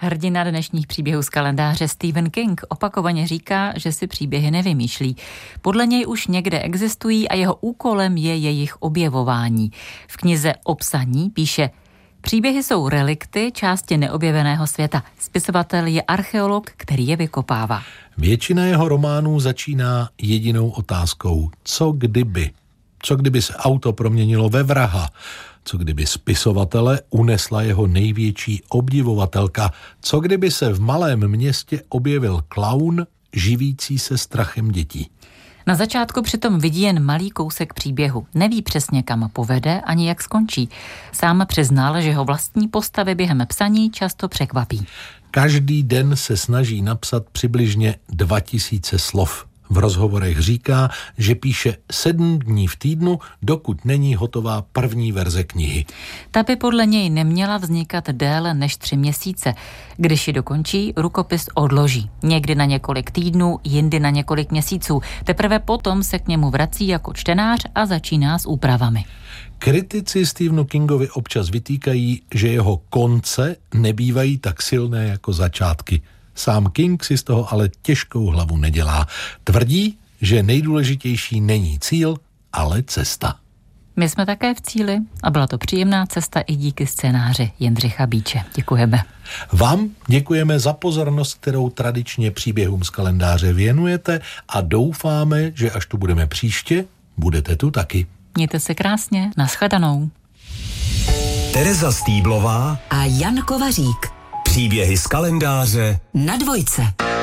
Hrdina dnešních příběhů z kalendáře Stephen King opakovaně říká, že si příběhy nevymýšlí. Podle něj už někde existují a jeho úkolem je jejich objevování. V knize O psaní píše: příběhy jsou relikty části neobjeveného světa. Spisovatel je archeolog, který je vykopává. Většina jeho románů začíná jedinou otázkou: co kdyby? Co kdyby se auto proměnilo ve vraha? Co kdyby spisovatele unesla jeho největší obdivovatelka? Co kdyby se v malém městě objevil klaun živící se strachem dětí? Na začátku přitom vidí jen malý kousek příběhu. Neví přesně, kam povede ani jak skončí. Sám přiznal, že ho vlastní postavy během psaní často překvapí. Každý den se snaží napsat přibližně 2000 slov. V rozhovorech říká, že píše 7 dní v týdnu, dokud není hotová první verze knihy. Ta by podle něj neměla vznikat déle než 3 měsíce. Když ji dokončí, rukopis odloží. Někdy na několik týdnů, jindy na několik měsíců. Teprve potom se k němu vrací jako čtenář a začíná s úpravami. Kritici Stephenu Kingovi občas vytýkají, že jeho konce nebývají tak silné jako začátky. Sám King si z toho ale těžkou hlavu nedělá. Tvrdí, že nejdůležitější není cíl, ale cesta. My jsme také v cíli a byla to příjemná cesta i díky scénáři Jindřicha Bíče. Děkujeme. Vám děkujeme za pozornost, kterou tradičně příběhům z kalendáře věnujete a doufáme, že až tu budeme příště, budete tu taky. Mějte se krásně, nashledanou. Tereza Stýblová a Jan Kovařík. Příběhy z kalendáře na Dvojce.